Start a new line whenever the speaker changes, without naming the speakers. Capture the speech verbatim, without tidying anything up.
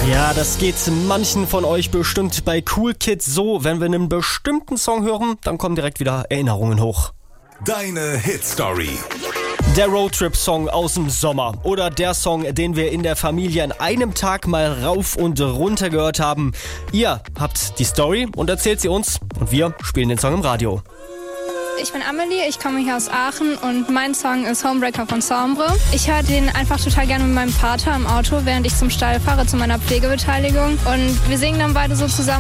Ja, das geht manchen von euch bestimmt bei Cool Kids so. Wenn wir einen bestimmten Song hören, dann kommen direkt wieder Erinnerungen hoch.
Deine Hit-Story.
Der Roadtrip-Song aus dem Sommer oder der Song, den wir in der Familie an einem Tag mal rauf und runter gehört haben. Ihr habt die Story und erzählt sie uns und wir spielen den Song im Radio.
Ich bin Amelie, ich komme hier aus Aachen und mein Song ist Homebreaker von Sambre. Ich höre den einfach total gerne mit meinem Vater im Auto, während ich zum Stall fahre, zu meiner Pflegebeteiligung. Und wir singen dann beide so zusammen.